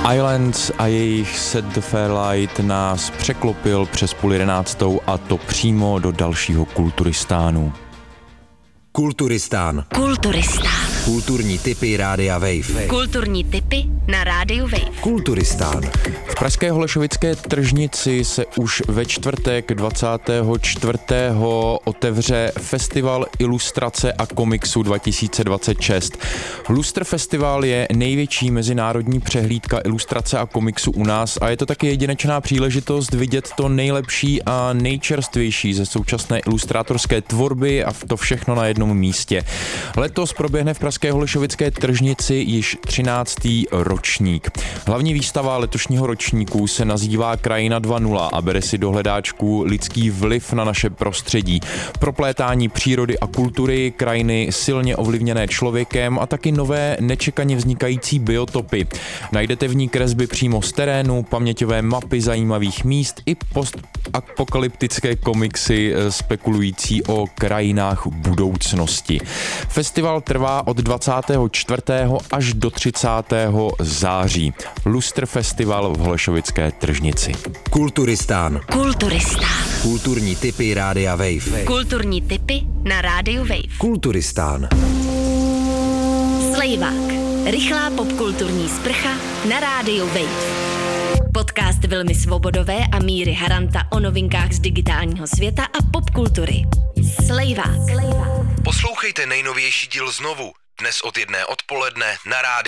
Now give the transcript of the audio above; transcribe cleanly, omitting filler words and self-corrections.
Islands a jejich Set the Fairlight nás překlopil přes 10:30 a to přímo do dalšího Kulturistánu. Kulturistán. Kulturní tipy Rádia Wave. Kulturní tipy na Rádiu Wave. Kulturistán. V pražské Holešovické tržnici se už ve čtvrtek 24. otevře Festival ilustrace a komiksu 2026. Lustr Festival je největší mezinárodní přehlídka ilustrace a komiksu u nás a je to taky jedinečná příležitost vidět to nejlepší a nejčerstvější ze současné ilustrátorské tvorby a to všechno na jednom místě. Letos proběhne v pražské Holešovické tržnici již 13. ročník. Hlavní výstava letošního ročníku se nazývá Krajina 2.0 a bere si do hledáčku lidský vliv na naše prostředí, proplétání přírody a kultury, krajiny silně ovlivněné člověkem a taky nové nečekaně vznikající biotopy. Najdete v ní kresby přímo z terénu, paměťové mapy zajímavých míst i postapokalyptické komiksy spekulující o krajinách budoucnosti. Festival trvá od 24. až do 30. září. Lustr Festival v Holešovické tržnici. Kulturistán. Kulturní tipy Rádia Wave. Kulturní tipy na Rádiu Wave. Kulturistán. Slejvák. Rychlá popkulturní sprcha na Rádiu Wave. Podcast Vilmy Svobodové a Míry Haranta o novinkách z digitálního světa a popkultury. Slejvák. Poslouchejte nejnovější díl znovu. Dnes od 1 odpoledne na Rádiu